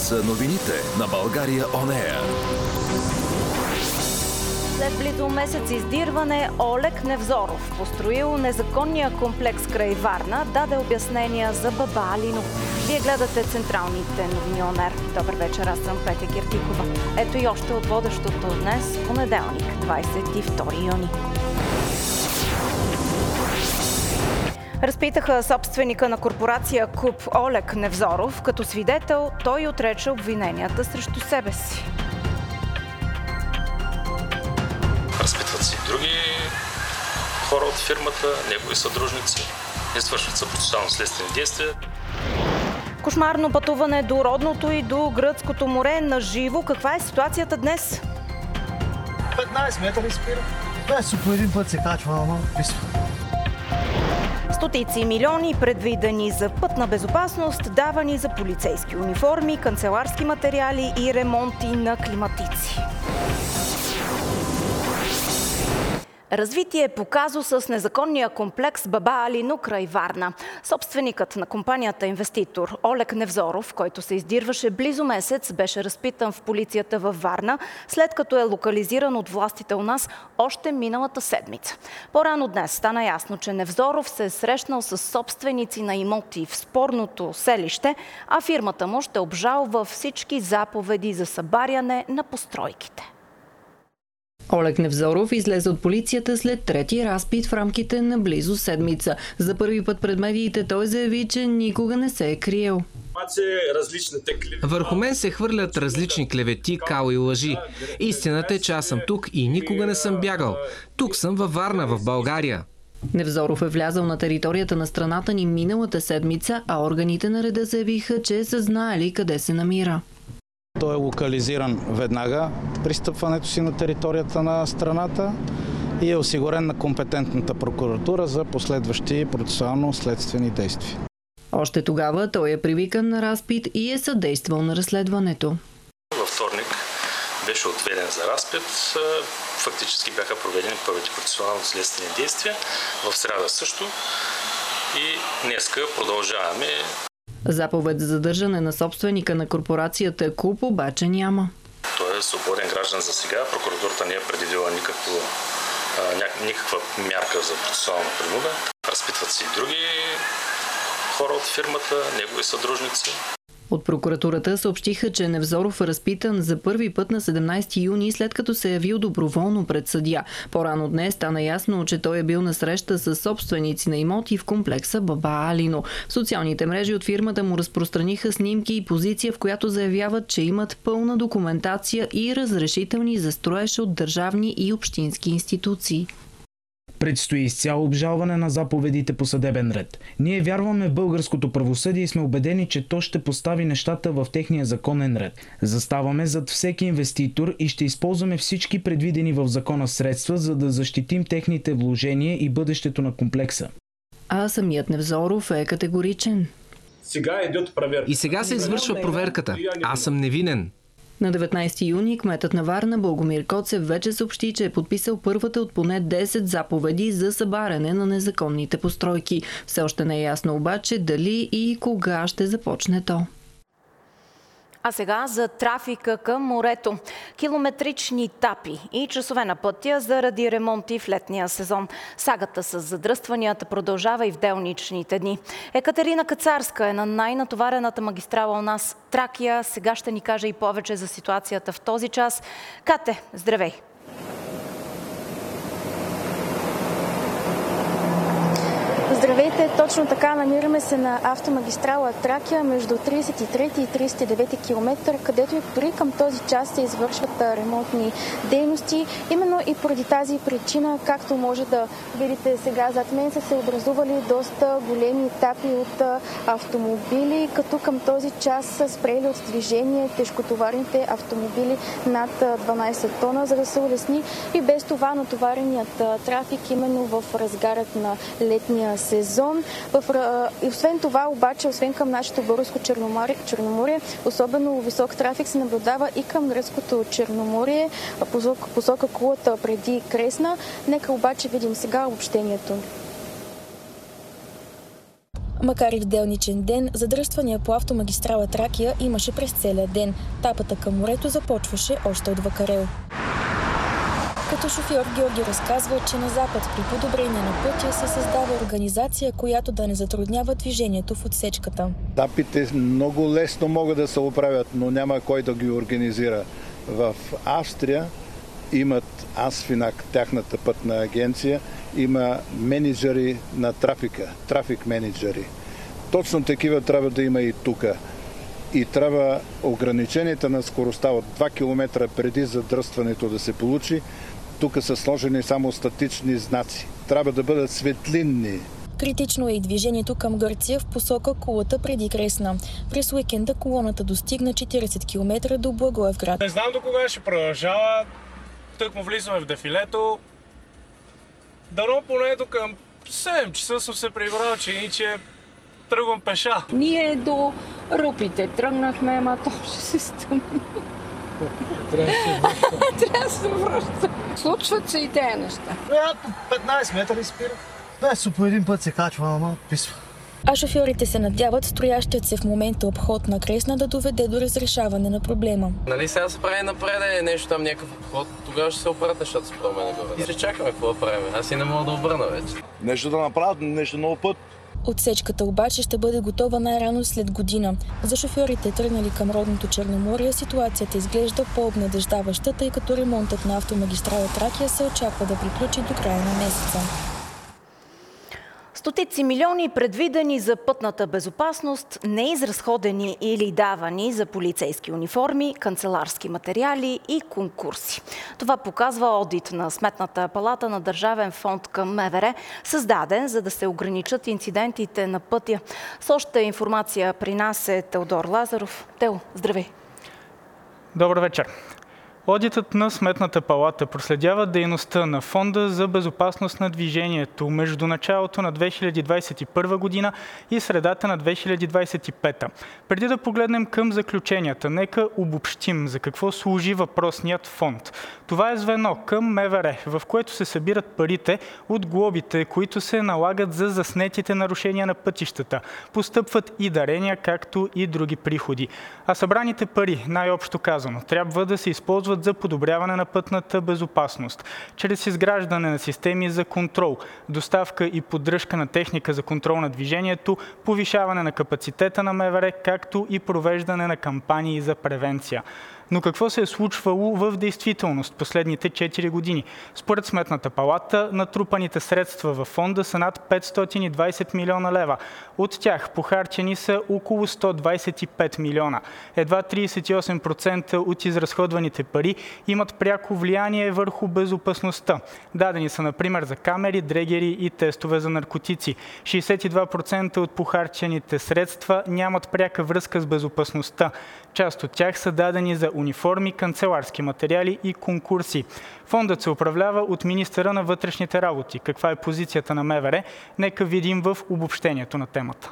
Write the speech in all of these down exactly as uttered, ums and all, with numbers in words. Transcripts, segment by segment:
са новините на България Он Еър. След близо месец издирване, Олег Невзоров, построил незаконния комплекс край Варна, даде обяснения за баба Алино. Вие гледате централните новини Он Еър. Добър вечер, аз съм Петя Киртикова. Ето и още от водещото днес, понеделник, двадесет и втори юни. Разпитаха собственика на корпорация КУП Олег Невзоров. Като свидетел той отрече обвиненията срещу себе си. Разпитват си други хора от фирмата, негови съдружници, извършват се процесуално следствени действия. Кошмарно пътуване до родното и до гръцкото море на живо. Каква е ситуацията днес? петнадесет метра изпира. Без по един път се качва, ама писва. Стотици милиони предвидени за пътна безопасност, давани за полицейски униформи, канцеларски материали и ремонти на климатици. Развитие по казуса с незаконния комплекс Баба Алино край Варна. Собственикът на компанията инвеститор Олег Невзоров, който се издирваше близо месец, беше разпитан в полицията във Варна, след като е локализиран от властите у нас още миналата седмица. По-рано днес стана ясно, че Невзоров се е срещнал с собственици на имоти в спорното селище, а фирмата му ще обжалва всички заповеди за събаряне на постройките. Олег Невзоров излезе от полицията след трети разпит в рамките на близо седмица. За първи път пред медиите той заяви, че никога не се е криел. Върху мен се хвърлят различни клевети, кал и лъжи. Истината е, че аз съм тук и никога не съм бягал. Тук съм във Варна, в България. Невзоров е влязъл на територията на страната ни миналата седмица, а органите на реда заявиха, че са знаели къде се намира. Той е локализиран веднага при стъпването си на територията на страната и е осигурен на компетентната прокуратура за последващи процесуално-следствени действия. Още тогава той е привикан на разпит и е съдействал на разследването. Във вторник беше отведен за разпит. Фактически бяха проведени първите процесуално-следствени действия. В сряда също. И днеска продължаваме. Заповед за задържане на собственика на корпорацията КУП обаче няма. Той е свободен граждан за сега. Прокуратурата не е предявила никакво, никаква мярка за процесуална принуда. Разпитват си и други хора от фирмата, негови съдружници. От прокуратурата съобщиха, че Невзоров е разпитан за първи път на седемнадесети юни, след като се е явил доброволно пред съдия. По-рано днес стана ясно, че той е бил на среща с собственици на имоти в комплекса Баба Алино. В социалните мрежи от фирмата му разпространиха снимки и позиция, в която заявяват, че имат пълна документация и разрешителни за строеж от държавни и общински институции. Предстои изцяло обжалване на заповедите по съдебен ред. Ние вярваме в българското правосъдие и сме убедени, че то ще постави нещата в техния законен ред. Заставаме зад всеки инвеститор и ще използваме всички предвидени в закона средства, за да защитим техните вложения и бъдещето на комплекса. А самият Невзоров е категоричен. И сега се извършва проверката. Аз съм невинен. На деветнадесети юни кметът на Варна Благомир Коцев вече съобщи, че е подписал първата от поне десет заповеди за събаряне на незаконните постройки. Все още не е ясно обаче дали и кога ще започне то. А сега за трафика към морето. Километрични тапи и часове на пътя заради ремонти в летния сезон. Сагата с задръстванията продължава и в делничните дни. Екатерина Кацарска е на най-натоварената магистрала у нас Тракия. Сега ще ни каже и повече за ситуацията в този час. Кате, здравей! Здравейте, точно така, намираме се на автомагистрала Тракия между тридесет и трети и тридесет и девети километър, където и дори към този час се извършват ремонтни дейности. Именно и поради тази причина, както може да видите сега зад мен, са се образували доста големи тапи от автомобили, като към този час са спрели от движение тежкотоварните автомобили над дванадесет тона, за да се улесни и без това натовареният трафик именно в разгарът на летния сезон. В, и освен това, обаче, освен към нашето българско Черноморие, Черноморие, особено висок трафик се наблюдава и към гръцкото Черноморие, посока, посока Кулата преди Кресна. Нека обаче видим сега обобщението. Макар и в делничен ден, задръствания по автомагистрала Тракия имаше през целия ден. Тапата към морето започваше още от Вакарел. Като шофьор Георги разказва, че на запад при подобрение на пътя се създава организация, която да не затруднява движението в отсечката. Тапите много лесно могат да се оправят, но няма кой да ги организира. В Австрия имат АСФИНАГ, тяхната пътна агенция, има менеджери на трафика, трафик менеджери. Точно такива трябва да има и тук. И трябва ограниченията на скоростта от два километра преди задръстването да се получи. Тук са сложени само статични знаци. Трябва да бъдат светлинни. Критично е и движението към Гърция в посока Кулата преди Кресна. През уикенда колоната достигна четирийсет километра до Благоевград. Не знам до кога ще продължава. Тък му влизаме в дефилето. Дано поне до към седем часа съм се прибрал, че иначе тръгвам пеша. Ние до Рупите тръгнахме, ама то ще се стъмни. Трябва да се връща. Случват се и тези неща. петнайсет метра спира. Без по един път се качва, ама писва. А шофьорите се надяват строящият се в момента обход на Кресна да доведе до разрешаване на проблема. Нали сега се прави напред нещо там някакъв обход, тогава ще се оправят нещата с промене горе. Ще чакаме какво да правим. Аз и не мога да обърна вече. Нещо да направят, нещо много път. Отсечката обаче ще бъде готова най-рано след година. За шофьорите, тръгнали към родното Черноморие, ситуацията изглежда по-обнадеждаваща, тъй като ремонтът на автомагистрала Тракия се очаква да приключи до края на месеца. Стотици милиони предвидени за пътната безопасност, неизразходени или давани за полицейски униформи, канцеларски материали и конкурси. Това показва одит на Сметната палата на Държавен фонд към МВР, създаден за да се ограничат инцидентите на пътя. С още информация при нас е Теодор Лазаров. Тео, здравей! Добър вечер! Одитът на Сметната палата проследява дейността на Фонда за безопасност на движението между началото на две хиляди двадесет и първа година и средата на две хиляди двадесет и пета. Преди да погледнем към заключенията, нека обобщим за какво служи въпросният фонд. Това е звено към МВР, в което се събират парите от глобите, които се налагат за заснетите нарушения на пътищата. Постъпват и дарения, както и други приходи. А събраните пари, най-общо казано, трябва да се използват за подобряване на пътната безопасност, чрез изграждане на системи за контрол, доставка и поддръжка на техника за контрол на движението, повишаване на капацитета на МВР, както и провеждане на кампании за превенция. Но какво се е случвало в действителност последните четири години? Според Сметната палата, натрупаните средства във фонда са над петстотин и двадесет милиона лева. От тях похарчени са около сто двадесет и пет милиона. Едва тридесет и осем процента от изразходваните пари имат пряко влияние върху безопасността. Дадени са, например, за камери, дрегери и тестове за наркотици. шейсет и два процента от похарчените средства нямат пряка връзка с безопасността. Част от тях са дадени за униформи, канцеларски материали и конкурси. Фондът се управлява от министъра на вътрешните работи. Каква е позицията на МВР? Нека видим в обобщението на темата.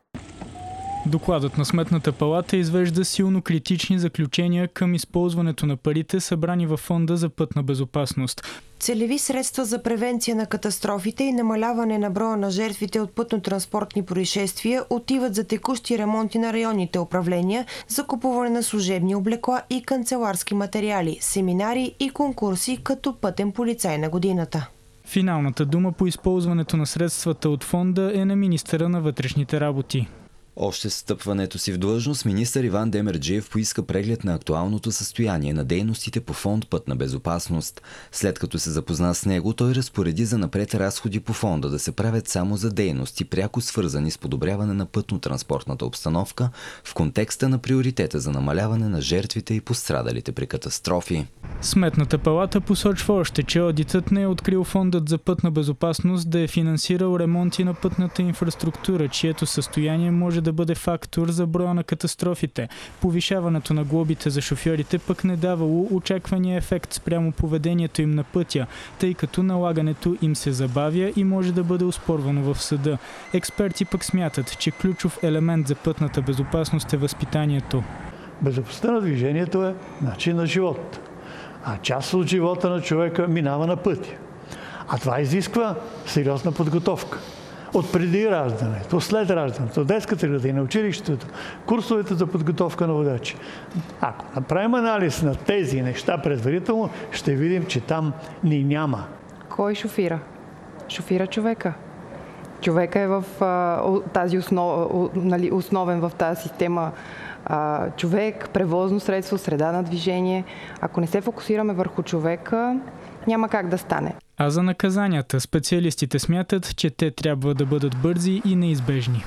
Докладът на Сметната палата извежда силно критични заключения към използването на парите, събрани във Фонда за пътна безопасност. Целеви средства за превенция на катастрофите и намаляване на броя на жертвите от пътно-транспортни происшествия отиват за текущи ремонти на районните управления, закупуване на служебни облекла и канцеларски материали, семинари и конкурси като пътен полицай на годината. Финалната дума по използването на средствата от фонда е на министъра на вътрешните работи. Още с встъпването си в длъжност, министър Иван Демерджиев поиска преглед на актуалното състояние на дейностите по фонд Пътна безопасност. След като се запозна с него, той разпореди за напред разходи по фонда да се правят само за дейности, пряко свързани с подобряване на пътно-транспортната обстановка в контекста на приоритета за намаляване на жертвите и пострадалите при катастрофи. Сметната палата посочва още, че одитът не е открил фондът за пътна безопасност да е финансирал ремонти на пътната инфраструктура, чието състояние може да бъде фактор за броя на катастрофите. Повишаването на глобите за шофьорите пък не давало очаквания ефект спрямо поведението им на пътя, тъй като налагането им се забавя и може да бъде оспорвано в съда. Експерти пък смятат, че ключов елемент за пътната безопасност е възпитанието. Безопасността на движението е начин на живот, а част от живота на човека минава на пътя. А това изисква сериозна подготовка. от преди раждането, след раждането, детската градина, училището, курсовете за подготовка на водачи. Ако направим анализ на тези неща предварително, ще видим, че там ни няма. Кой шофира? Шофира човека. Човека е в а, тази основ, нали, основен в тази система а, човек, превозно средство, среда на движение. Ако не се фокусираме върху човека, няма как да стане. А за наказанията специалистите смятат, че те трябва да бъдат бързи и неизбежни.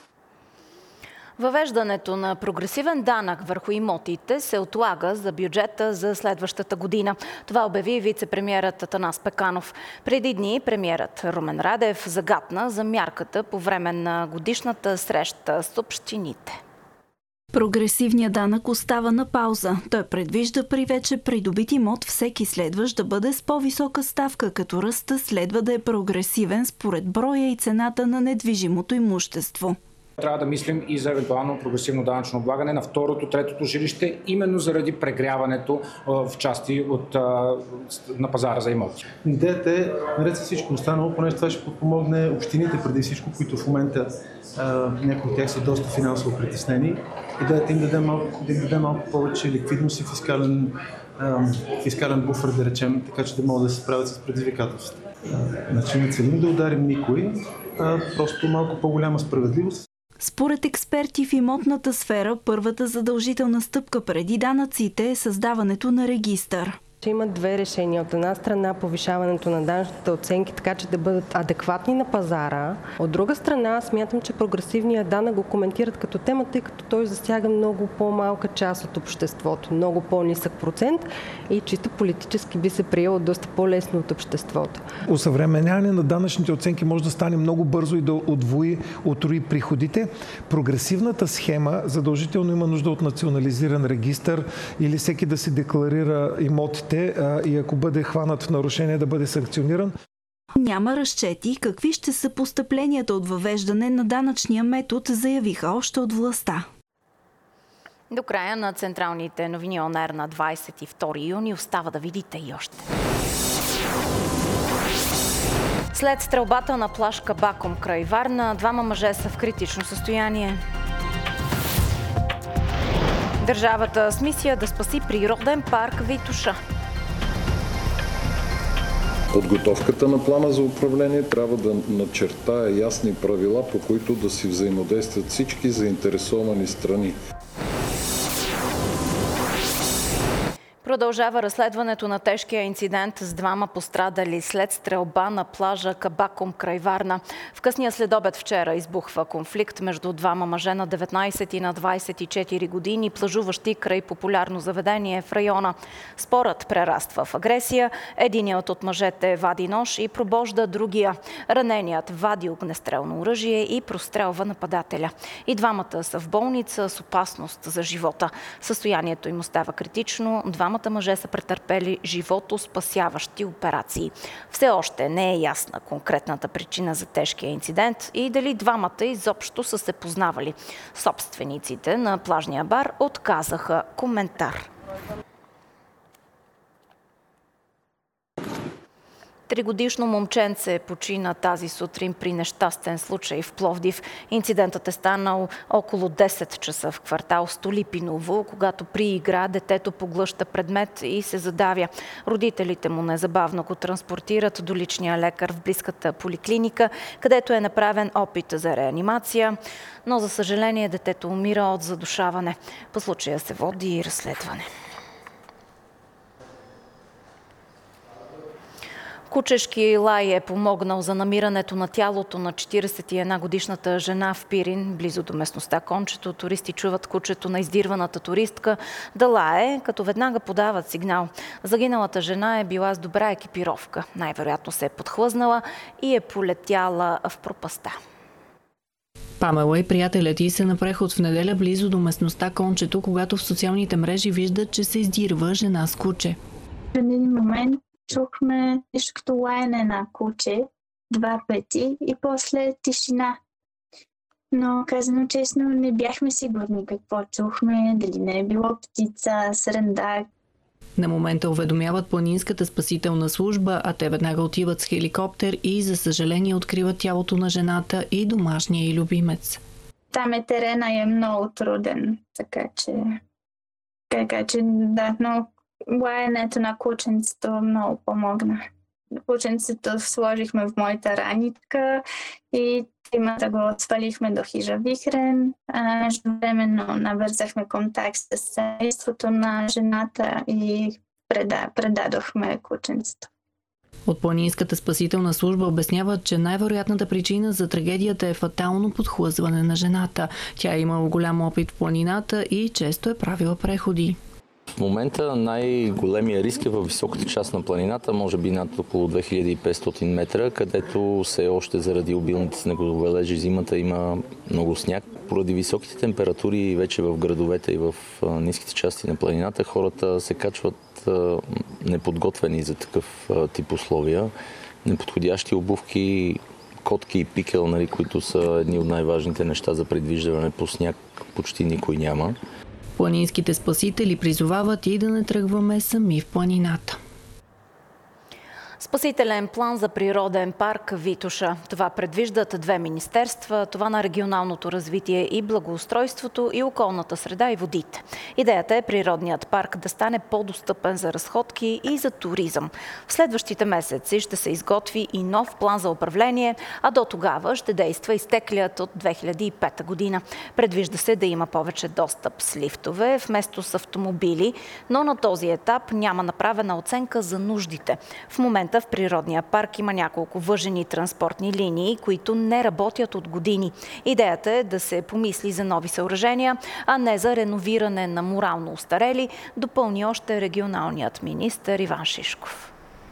Въвеждането на прогресивен данък върху имотите се отлага за бюджета за следващата година. Това обяви вице-премиерът Атанас Пеканов. Преди дни премиерът Румен Радев загатна за мярката по време на годишната среща с общините. Прогресивният данък остава на пауза. Той предвижда при вече придобит имот всеки следващ да бъде с по-висока ставка, като ръста следва да е прогресивен според броя и цената на недвижимото имущество. Трябва да мислим и за евентуално прогресивно данъчно облагане на второто, третото жилище, именно заради прегряването в части от, на пазара за имоти. Идеята е, наред с всичко останало, понеже това ще подпомогне общините преди всичко, които в момента някои от тях са доста финансово притеснени. Идеята им да даде малко, да им даде малко повече ликвидност и фискален, фискален буфер, да речем, така че да могат да се справят с предизвикателствата. Значи не целим да ударим никой, а просто малко по-голяма справедливост. Според експерти в имотната сфера, първата задължителна стъпка преди данъците е създаването на регистър. Има две решения. От една страна повишаването на данъчните оценки, така че да бъдат адекватни на пазара. От друга страна смятам, че прогресивният данък го коментират като тема, тъй като той засяга много по-малка част от обществото, много по-нисък процент и чисто политически би се приело доста по-лесно от обществото. Осъвременяване на данъчните оценки може да стане много бързо и да отвои, отрои приходите. Прогресивната схема задължително има нужда от национализиран регистър или всеки да си декларира имотите и ако бъде хванат в нарушение, да бъде санкциониран. Няма разчети какви ще са постъпленията от въвеждане на данъчния метод, заявиха още от властта. До края на централните новини Он Ер на двадесет и втори юни остава да видите и още. След стрелбата на плаж Кабаком край Варна, двама мъже са в критично състояние. Държавата с мисия да спаси природен парк Витоша. Подготовката на плана за управление трябва да начертае ясни правила, по които да си взаимодействат всички заинтересовани страни. Продължава разследването на тежкия инцидент с двама пострадали след стрелба на плажа Кабаком край Варна. В късния следобед вчера избухва конфликт между двама мъже на деветнадесет и на двадесет и четири години, плажуващи край популярно заведение в района. Спорът прераства в агресия. Единият от мъжете вади нож и пробожда другия. Раненият вади огнестрелно оръжие и прострелва нападателя. И двамата са в болница с опасност за живота. Състоянието им остава критично. Двамата мъже са претърпели живото-спасяващи операции. Все още не е ясна конкретната причина за тежкия инцидент и дали двамата изобщо са се познавали. Собствениците на плажния бар отказаха коментар. Тригодишно момченце почина тази сутрин при нещастен случай в Пловдив. Инцидентът е станал около десет часа в квартал Столипиново, когато при игра детето поглъща предмет и се задавя. Родителите му незабавно го транспортират до личния лекар в близката поликлиника, където е направен опит за реанимация, но за съжаление детето умира от задушаване. По случая се води и разследване. Кучешки лай е помогнал за намирането на тялото на четиридесет и една годишната жена в Пирин, близо до местността Кончето. Туристи чуват кучето на издирваната туристка да лае, като веднага подават сигнал. Загиналата жена е била с добра екипировка. Най-вероятно се е подхлъзнала и е полетяла в пропаста. Памела и приятелят ѝ са на преход в неделя близо до местността Кончето, когато в социалните мрежи виждат, че се издирва жена с куче. В един момент чухме нещо като лаяне на куче два пъти и после тишина. Но казано честно, не бяхме сигурни какво чухме, дали не е било птица, срендак. На момента уведомяват планинската спасителна служба, а те веднага отиват с хеликоптер и, за съжаление, откриват тялото на жената и домашния й любимец. Там е терена е много труден, така че, така че да, но лаенето на кученцето много помогна. Кученцето сложихме в моята ранитка и тримата го свалихме до хижа Вихрен. Междувременно навързахме контакт с семейството на жената и преда, предадохме кученцето. От планинската спасителна служба обясняват, че най-вероятната причина за трагедията е фатално подхлъзване на жената. Тя е имала голям опит в планината и често е правила преходи. В момента най-големия риск е във високата част на планината, може би над около две хиляди и петстотин метра, където все още заради обилните снеговалежи зимата има много сняг. Поради високите температури вече в градовете и в ниските части на планината хората се качват неподготвени за такъв тип условия. Неподходящи обувки, котки и пикел, нали, които са едни от най-важните неща за придвижване по сняг, почти никой няма. Планинските спасители призовават и да не тръгваме сами в планината. Спасителен план за природен парк Витоша. Това предвиждат две министерства, това на регионалното развитие и благоустройството и околната среда и водите. Идеята е природният парк да стане по-достъпен за разходки и за туризъм. В следващите месеци ще се изготви и нов план за управление, а до тогава ще действа изтеклият от две хиляди и пета година. Предвижда се да има повече достъп с лифтове вместо с автомобили, но на този етап няма направена оценка за нуждите. В момента в природния парк има няколко въжени транспортни линии, които не работят от години. Идеята е да се помисли за нови съоръжения, а не за реновиране на морално устарели, допълни още регионалният министър Иван Шишков.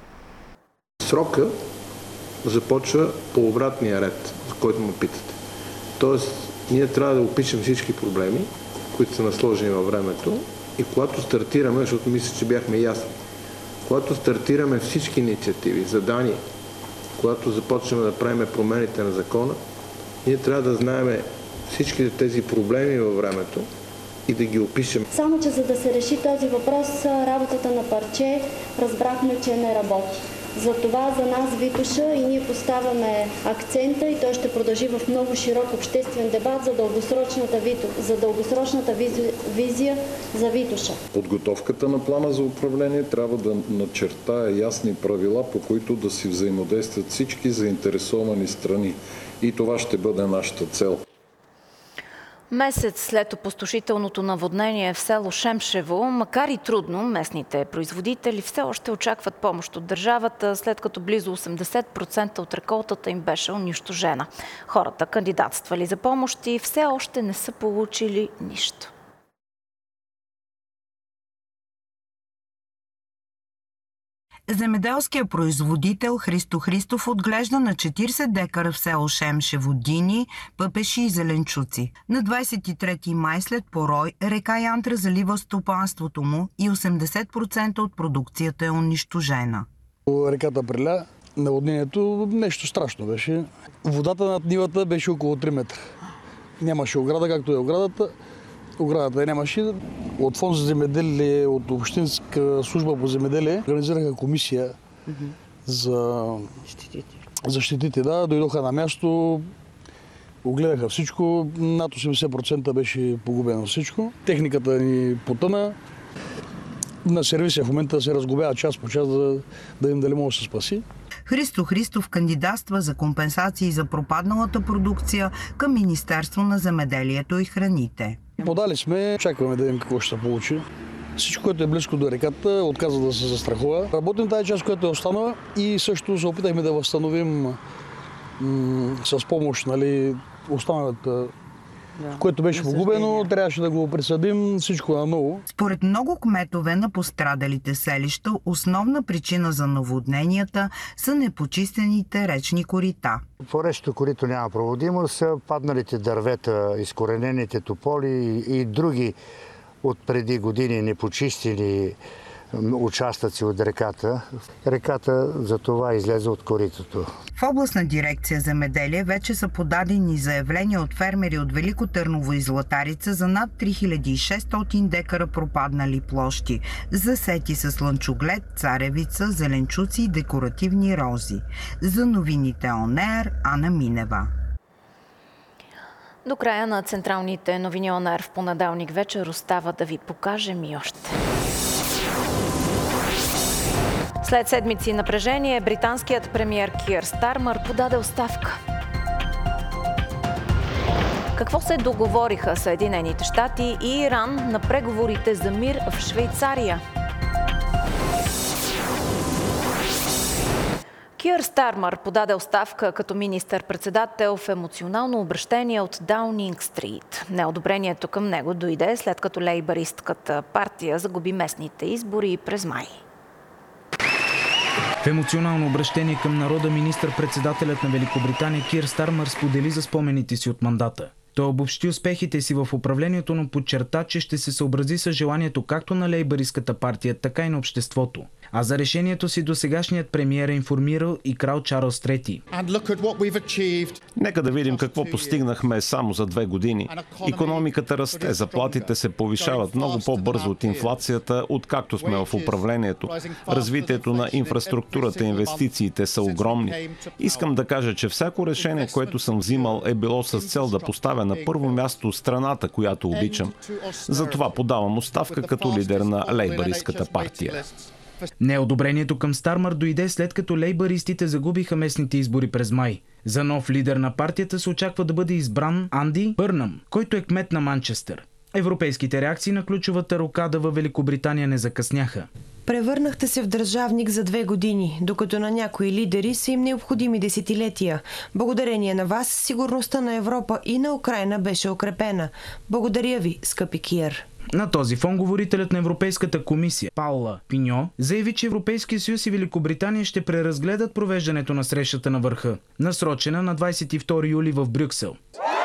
Срока започва по обратния ред, за който му питате. Тоест, ние трябва да опишем всички проблеми, които са насложени във времето и когато стартираме, защото мисля, че бяхме ясни, когато стартираме всички инициативи, задания, когато започнем да правим промените на закона, ние трябва да знаем всички тези проблеми във времето и да ги опишем. Само, че за да се реши този въпрос, работата на парче разбрахме, че не работи. Затова за нас Витоша и ние поставяме акцента и той ще продължи в много широк обществен дебат за дългосрочната, за дългосрочната визия за Витоша. Подготовката на плана за управление трябва да начертае ясни правила, по които да си взаимодействат всички заинтересовани страни. И това ще бъде нашата цел. Месец след опустошителното наводнение в село Шемшево, макар и трудно, местните производители все още очакват помощ от държавата, след като близо осемдесет процента от реколтата им беше унищожена. Хората кандидатствали за помощ и все още не са получили нищо. Земеделският производител Христо Христов отглежда на четирийсет декара в село Шемшево дини, пъпеши и зеленчуци. На двадесет и трети май след порой река Янтра залива стопанството му и осемдесет процента от продукцията е унищожена. Реката преля, наводнението нещо страшно беше. Водата над нивата беше около три метра. Нямаше ограда, както е оградата. Оградата нямаше. От фонд за земеделие, от Общинска служба по земеделие организираха комисия mm-hmm. за щетите. За щетите, да. Дойдоха на място, огледаха всичко. Над осемдесет процента беше погубено всичко. Техниката ни потъна. На сервисия в момента се разгубява час по час да, да им дали може да се спаси. Христо Христов кандидатства за компенсации за пропадналата продукция към Министерство на земеделието и храните. Подали сме, чакаме да видим какво ще се получи. Всичко, което е близко до реката, отказа да се застрахова. Работим тази част, която е останала и също се опитахме да възстановим м- с помощ, нали, останалата, да, което беше погубено, трябваше да го присъдим всичко наново. Според много кметове на пострадалите селища, основна причина за наводненията са непочистените речни корита. По речното корито няма проводимост, са падналите дървета, изкоренените тополи и други от преди години непочистени участъци от реката. Реката за това излезе от коритото. В областна дирекция земеделие вече са подадени заявления от фермери от Велико Търново и Златарица за над три хиляди и шестстотин декара пропаднали площи, засети с слънчоглед, царевица, зеленчуци и декоративни рози. За новините Он Ер, Ана Минева. До края на централните новини Он Ер в понеделник вечер остава да ви покажем и още. След седмици напрежение, британският премиер Кир Стармър подаде оставка. Какво се договориха Съединените щати и Иран на преговорите за мир в Швейцария? Кир Стармър подаде оставка като министър-председател в емоционално обращение от Даунинг Стрит. Неодобрението към него дойде след като лейбъристката партия загуби местните избори през май. В емоционално обращение към народа министър-председателят на Великобритания Кир Стармър сподели за спомените си от мандата. Той обобщи успехите си в управлението, но подчерта, че ще се съобрази с желанието както на лейбъристската партия, така и на обществото. А за решението си досегашният премиер е информирал и крал Чарлз трети. Нека да видим какво постигнахме само за две години. Икономиката расте, заплатите се повишават много по-бързо от инфлацията, откакто сме в управлението. Развитието на инфраструктурата и инвестициите са огромни. Искам да кажа, че всяко решение, което съм взимал, е било с цел да поставя на първо място страната, която обичам. Затова подавам оставка като лидер на лейбъристката партия. Неодобрението към Стармър дойде след като лейбъристите загубиха местните избори през май. За нов лидер на партията се очаква да бъде избран Анди Бърнъм, който е кмет на Манчестър. Европейските реакции на ключовата рокада във Великобритания не закъсняха. Превърнахте се в държавник за две години, докато на някои лидери са им необходими десетилетия. Благодарение на вас, сигурността на Европа и на Украйна беше укрепена. Благодаря ви, скъпи Кир. На този фон говорителят на Европейската комисия Паула Пиньо заяви, че Европейския съюз и Великобритания ще преразгледат провеждането на срещата на върха, насрочена на двадесет и втори юли в Брюксел.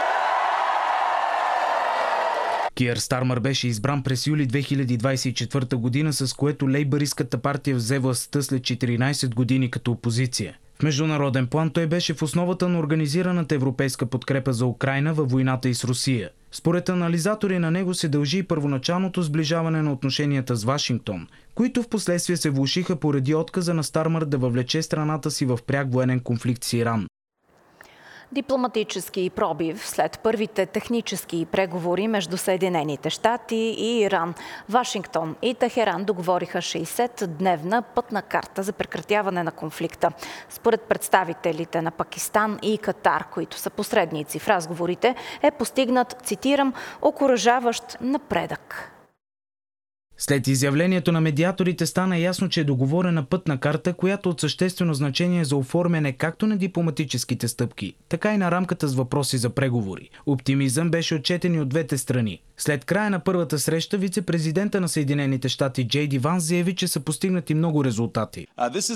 Кир Стармър беше избран през юли две хиляди двадесет и четвърта година, с което лейбъристката партия взе властта след четиринадесет години като опозиция. В международен план той беше в основата на организираната европейска подкрепа за Украйна във войната и с Русия. Според анализатори на него се дължи и първоначалното сближаване на отношенията с Вашингтон, които в последствие се влошиха поради отказа на Стармър да въвлече страната си в пряк военен конфликт с Иран. Дипломатически пробив след първите технически преговори между Съединените щати и Иран. Вашингтон и Техеран договориха шейсетдневна пътна карта за прекратяване на конфликта. Според представителите на Пакистан и Катар, които са посредници в разговорите, е постигнат, цитирам, окуражаващ напредък. След изявлението на медиаторите стана ясно, че е договорена пътна карта, която от съществено значение е за оформяне както на дипломатическите стъпки, така и на рамката с въпроси за преговори. Оптимизъм беше отчетен и от двете страни. След края на първата среща, вице-президента на Съединените щати Джей Ди Ванс заяви, че са постигнати много резултати.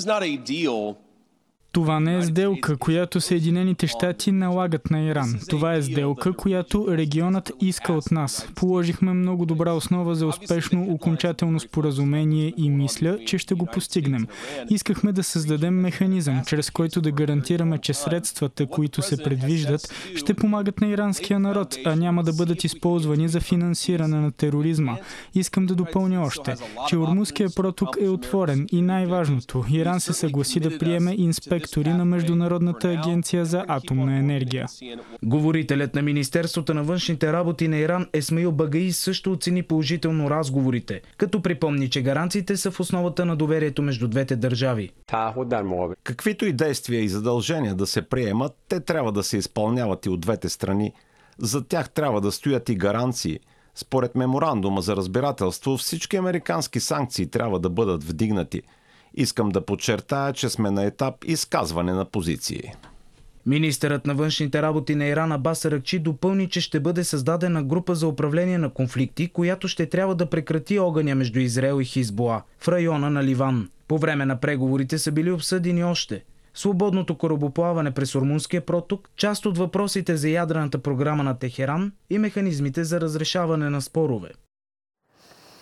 Това не е сделка, която Съединените щати налагат на Иран. Това е сделка, която регионът иска от нас. Положихме много добра основа за успешно окончателно споразумение и мисля, че ще го постигнем. Искахме да създадем механизъм, чрез който да гарантираме, че средствата, които се предвиждат, ще помагат на иранския народ, а няма да бъдат използвани за финансиране на тероризма. Искам да допълня още, че Ормузският проток е отворен и най-важното, Иран се съгласи да приеме инспектор на Международната агенция за атомна енергия. Говорителят на Министерството на външните работи на Иран Есмаил Багаи също оцени положително разговорите, като припомни, че гаранциите са в основата на доверието между двете държави. Каквито и действия и задължения да се приемат, те трябва да се изпълняват и от двете страни. За тях трябва да стоят и гаранции. Според меморандума за разбирателство, всички американски санкции трябва да бъдат вдигнати. Искам да подчертая, че сме на етап изказване на позиции. Министърът на външните работи на Иран Абас Аракчи допълни, че ще бъде създадена група за управление на конфликти, която ще трябва да прекрати огъня между Израел и Хизбула в района на Ливан. По време на преговорите са били обсъдени още свободното корабоплаване през Ормузския проток, част от въпросите за ядрената програма на Техеран и механизмите за разрешаване на спорове.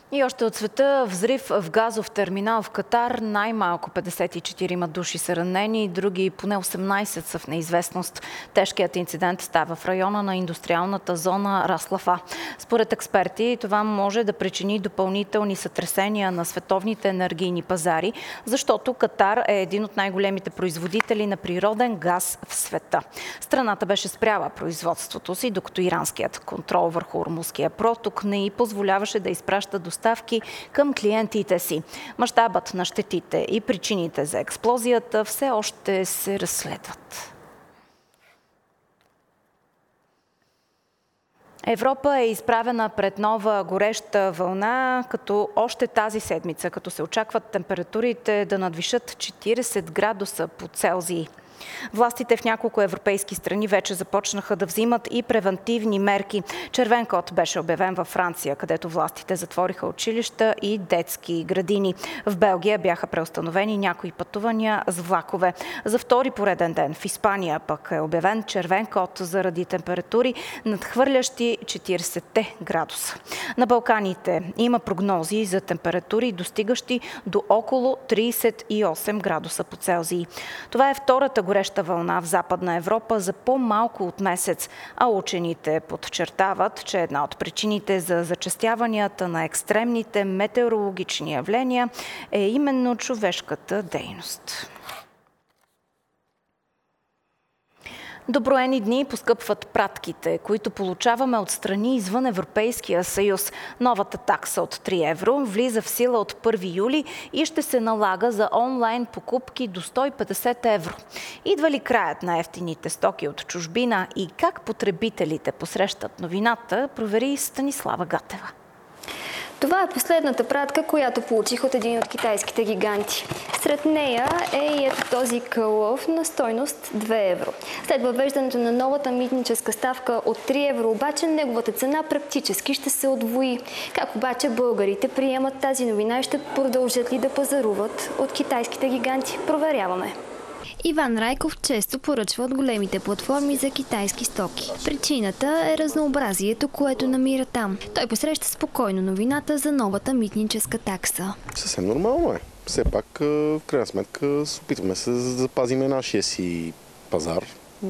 И още от света, взрив в газов терминал в Катар. Най-малко петдесет и четири души са ранени, други поне осемнайсет са в неизвестност. Тежкият инцидент става в района на индустриалната зона Рас Лафа. Според експерти, това може да причини допълнителни сътресения на световните енергийни пазари, защото Катар е един от най-големите производители на природен газ в света. Страната беше спряла производството си, докато иранският контрол върху Ормузския проток не й позволяваше да изпраща доставки към клиентите си. Мащабът на щетите и причините за експлозията все още се разследват. Европа е изправена пред нова гореща вълна, като още тази седмица, като се очакват температурите да надвишат четирийсет градуса по Целзий. Властите в няколко европейски страни вече започнаха да взимат и превентивни мерки. Червен код беше обявен във Франция, където властите затвориха училища и детски градини. В Белгия бяха преустановени някои пътувания с влакове. За втори пореден ден в Испания пък е обявен червен код заради температури надхвърлящи четирийсет градуса. На Балканите има прогнози за температури, достигащи до около трийсет и осем градуса по Целзий. Това е втората гореща вълна в Западна Европа за по-малко от месец, а учените подчертават, че една от причините за зачестяванията на екстремните метеорологични явления е именно човешката дейност. До броени дни поскъпват пратките, които получаваме от страни извън Европейския съюз. Новата такса от три евро влиза в сила от първи юли и ще се налага за онлайн покупки до сто и петдесет евро. Идва ли краят на евтините стоки от чужбина и как потребителите посрещат новината, провери Станислава Гатева. Това е последната пратка, която получих от един от китайските гиганти. Сред нея е и ето този кълъв на стойност две евро. След въвеждането на новата митническа ставка от три евро, обаче неговата цена практически ще се удвои. Как обаче българите приемат тази новина и ще продължат ли да пазаруват от китайските гиганти? Проверяваме. Иван Райков често поръчва от големите платформи за китайски стоки. Причината е разнообразието, което намира там. Той посреща спокойно новината за новата митническа такса. Съвсем нормално е. Все пак, в крайна сметка, се опитваме се да запазиме нашия си пазар.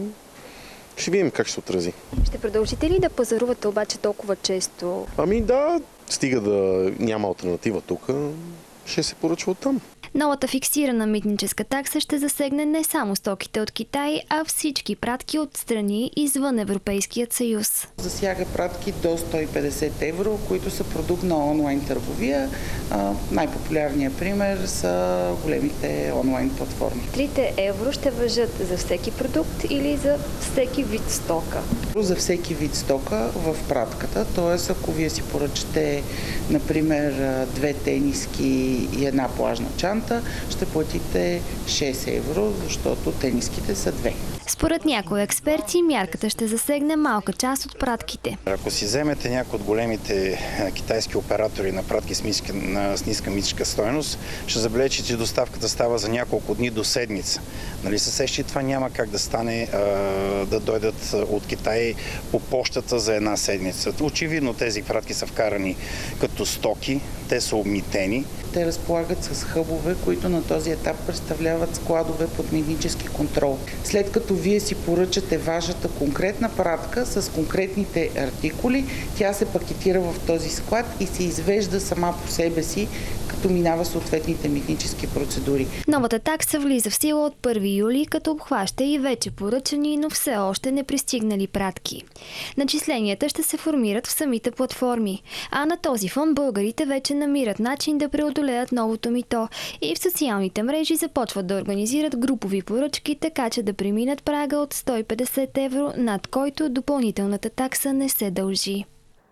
Ще видим как ще се отрази. Ще продължите ли да пазарувате обаче толкова често? Ами да, стига да няма алтернатива тук, ще се поръчва оттам. Новата фиксирана митническа такса ще засегне не само стоките от Китай, а всички пратки от страни извън Европейският съюз. Засяга пратки до сто и петдесет евро, които са продукт на онлайн търговия. Най-популярният пример са големите онлайн платформи. Трите евро ще важат за всеки продукт или за всеки вид стока? За всеки вид стока в пратката, т.е. ако вие си поръчате, например, две тениски и една плажна чанта, ще платите шест евро, защото тениските са две. Според някои експерти, мярката ще засегне малка част от пратките. Ако си вземете някои от големите китайски оператори на пратки с ниска, на, с ниска митническа стойност, ще забележите, че доставката става за няколко дни до седмица. Нали се сещи, това няма как да стане а, да дойдат от Китай по почтата за една седмица. Очевидно тези пратки са вкарани като стоки, те са обмитени. Те разполагат с хъбове, които на този етап представляват складове под митнически контрол. След като вие си поръчате вашата конкретна пратка с конкретните артикули, тя се пакетира в този склад и се извежда сама по себе си, като минава съответните митнически процедури. Новата такса влиза в сила от първи юли, като обхваща и вече поръчани, но все още не пристигнали пратки. Начисленията ще се формират в самите платформи, а на този фон българите вече намират начин да преодолеят новото мито и в социалните мрежи започват да организират групови поръчки, така че да преминат прага от сто и петдесет евро, над който допълнителната такса не се дължи.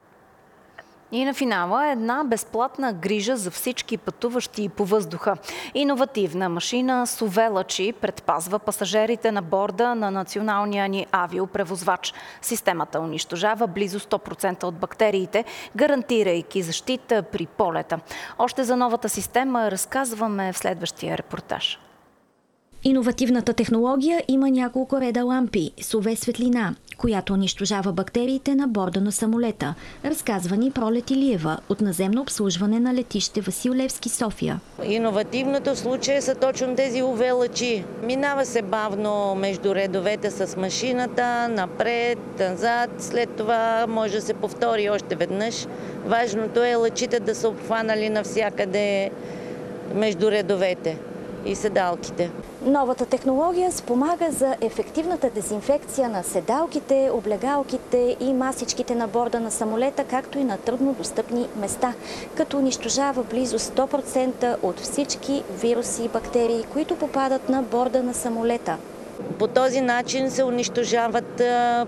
И на финала една безплатна грижа за всички пътуващи по въздуха. Иновативна машина Совелачи предпазва пасажерите на борда на националния ни авиопревозвач. Системата унищожава близо сто процента от бактериите, гарантирайки защита при полета. Още за новата система разказваме в следващия репортаж. Иновативната технология има няколко реда лампи с ю ви светлина, която унищожава бактериите на борда на самолета, разказва ни Пролет Илиева от наземно обслужване на летище Васил Левски, София. Иновативното в случая са точно тези ю ви лъчи. Минава се бавно между редовете с машината, напред, назад, след това може да се повтори още веднъж. Важното е лъчите да са обхванали навсякъде между редовете и седалките. Новата технология спомага за ефективната дезинфекция на седалките, облегалките и масичките на борда на самолета, както и на труднодостъпни места, като унищожава близо сто процента от всички вируси и бактерии, които попадат на борда на самолета. По този начин се унищожават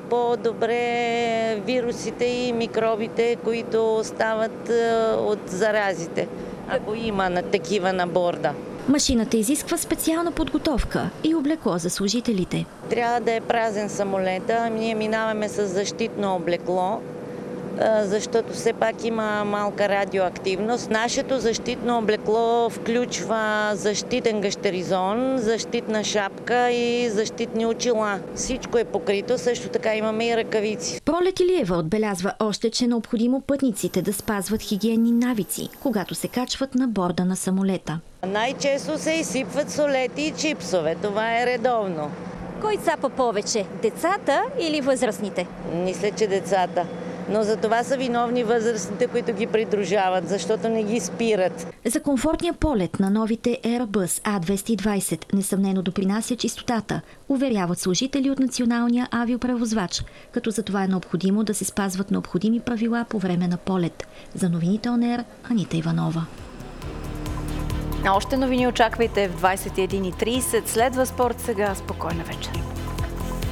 по-добре вирусите и микробите, които стават от заразите, ако има на такива на борда. Машината изисква специална подготовка и облекло за служителите. Трябва да е празен самолета. Ние минаваме с защитно облекло, защото все пак има малка радиоактивност. Нашето защитно облекло включва защитен гащеризон, защитна шапка и защитни очила. Всичко е покрито, също така имаме и ръкавици. Пролет Илиева отбелязва още, че е необходимо пътниците да спазват хигиенни навици, когато се качват на борда на самолета. Най-често се изсипват солети и чипсове. Това е редовно. Кой цапа повече? Децата или възрастните? Мисля, че децата. Но за това са виновни възрастните, които ги придружават, защото не ги спират. За комфортния полет на новите Airbus А двеста и двайсет несъмнено допринася чистотата, уверяват служители от националния авиопревозвач, като за това е необходимо да се спазват необходими правила по време на полет. За новините Он Еър, Анита Иванова. Още новини очаквайте в двайсет и една и трийсет. Следва спорт сега. Спокойна вечер.